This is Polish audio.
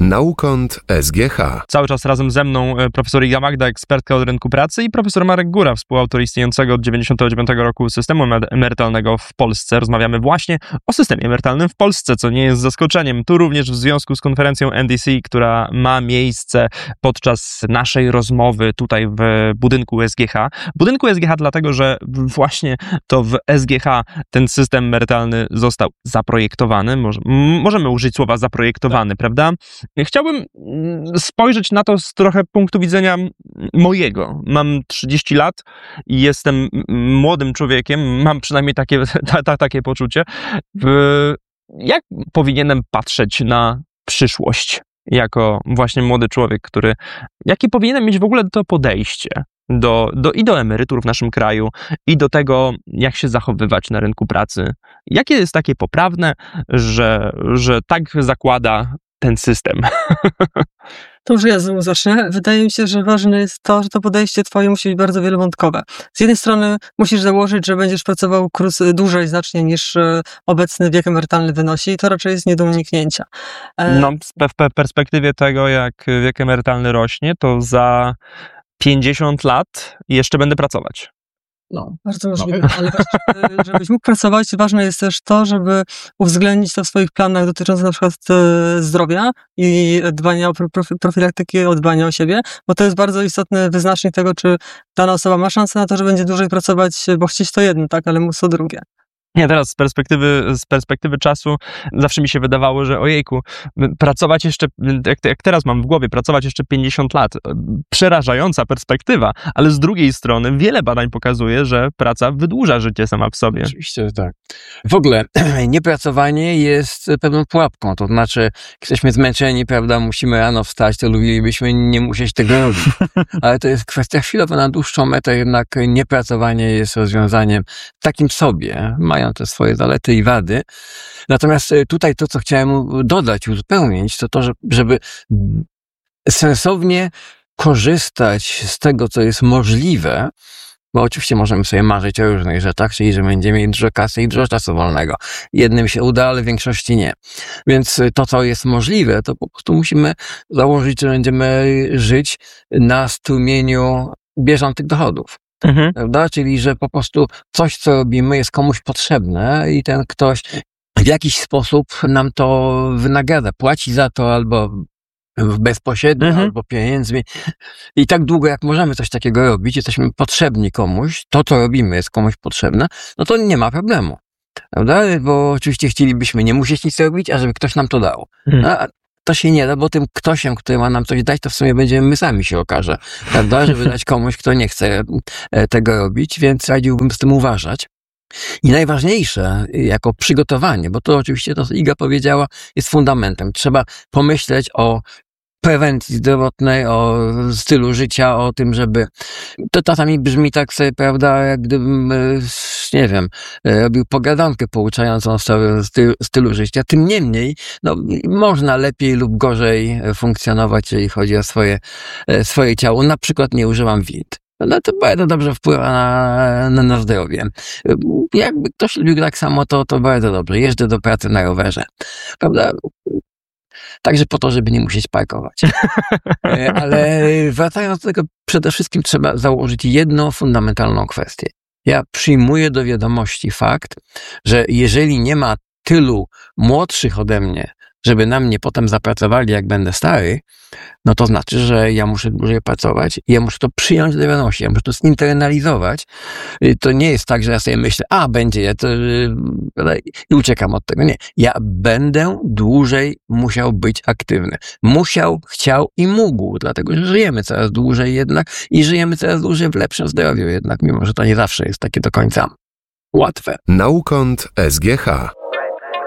Naukont SGH. Cały czas razem ze mną profesor Iga Magda, ekspertka od rynku pracy, i profesor Marek Góra, współautor istniejącego od 1999 roku systemu emerytalnego w Polsce. Rozmawiamy właśnie o systemie emerytalnym w Polsce, co nie jest zaskoczeniem. Tu również w związku z konferencją NDC, która ma miejsce podczas naszej rozmowy tutaj w budynku SGH. Budynku SGH dlatego, że właśnie to w SGH ten system emerytalny został zaprojektowany. Możemy użyć słowa zaprojektowany, prawda? Chciałbym spojrzeć na to z trochę punktu widzenia mojego. Mam 30 lat i jestem młodym człowiekiem, mam przynajmniej takie poczucie. Jak powinienem patrzeć na przyszłość jako właśnie młody człowiek, jakie powinienem mieć w ogóle to podejście do emerytur w naszym kraju i do tego, jak się zachowywać na rynku pracy? Jakie jest takie poprawne, że tak zakłada ten system? To już ja znowu zacznę. Wydaje mi się, że ważne jest to, że to podejście twoje musi być bardzo wielowątkowe. Z jednej strony musisz założyć, że będziesz pracował dłużej znacznie niż obecny wiek emerytalny wynosi, i to raczej jest nie do uniknięcia. No, w perspektywie tego, jak wiek emerytalny rośnie, to za 50 lat jeszcze będę pracować. No, bardzo możliwe, ale żebyś mógł pracować, ważne jest też to, żeby uwzględnić to w swoich planach dotyczących na przykład zdrowia i dbania o profilaktykę, o dbanie o siebie, bo to jest bardzo istotny wyznacznik tego, czy dana osoba ma szansę na to, że będzie dłużej pracować, bo chcieć to jedno, tak, ale móc to drugie. Nie, teraz z perspektywy czasu zawsze mi się wydawało, że ojejku, pracować jeszcze, jak teraz mam w głowie, pracować jeszcze 50 lat. Przerażająca perspektywa, ale z drugiej strony wiele badań pokazuje, że praca wydłuża życie sama w sobie. Oczywiście, że tak. W ogóle niepracowanie jest pewną pułapką, to znaczy, jak jesteśmy zmęczeni, prawda, musimy rano wstać, to lubilibyśmy nie musieć tego robić. Ale to jest kwestia chwilowa, na dłuższą metę jednak niepracowanie jest rozwiązaniem takim sobie, mają te swoje zalety i wady. Natomiast tutaj to, co chciałem dodać, uzupełnić, to to, żeby sensownie korzystać z tego, co jest możliwe, bo oczywiście możemy sobie marzyć o różnych rzeczach, czyli że będziemy mieli dużo kasy i dużo czasu wolnego. Jednym się uda, ale w większości nie. Więc to, co jest możliwe, to po prostu musimy założyć, że będziemy żyć na strumieniu bieżących dochodów. Prawda? Czyli, że po prostu coś, co robimy, jest komuś potrzebne i ten ktoś w jakiś sposób nam to wynagradza, płaci za to albo bezpośrednio, albo pieniędzmi. I tak długo, jak możemy coś takiego robić, jesteśmy potrzebni komuś, to, co robimy, jest komuś potrzebne, no to nie ma problemu. Prawda? Bo oczywiście chcielibyśmy nie musieć nic robić, a żeby ktoś nam to dał. To się nie da, bo tym ktośem, który ma nam coś dać, to w sumie będziemy my sami się okaże, prawda, żeby dać komuś, kto nie chce tego robić, więc radziłbym z tym uważać. I najważniejsze jako przygotowanie, bo to oczywiście to, co Iga powiedziała, jest fundamentem. Trzeba pomyśleć o prewencji zdrowotnej, o stylu życia, o tym, żeby... To czasami brzmi tak sobie, prawda, jak gdybym, nie wiem, robił pogadankę pouczającą o stylu życia. Tym niemniej, no, można lepiej lub gorzej funkcjonować, jeżeli chodzi o swoje ciało. Na przykład nie używam wind. No to bardzo dobrze wpływa na zdrowie. Jakby ktoś lubił tak samo, to bardzo dobrze. Jeżdżę do pracy na rowerze. Prawda? Także po to, żeby nie musieć parkować. Ale wracając do tego, przede wszystkim trzeba założyć jedną fundamentalną kwestię. Ja przyjmuję do wiadomości fakt, że jeżeli nie ma tylu młodszych ode mnie, żeby na mnie potem zapracowali, jak będę stary, no to znaczy, że ja muszę dłużej pracować i ja muszę to przyjąć do wiadomości, ja muszę to zinternalizować. To nie jest tak, że ja sobie myślę, będzie, i uciekam od tego. Nie. Ja będę dłużej musiał być aktywny. Musiał, chciał i mógł, dlatego że żyjemy coraz dłużej jednak i żyjemy coraz dłużej w lepszym zdrowiu jednak, mimo że to nie zawsze jest takie do końca łatwe. Naukont SGH.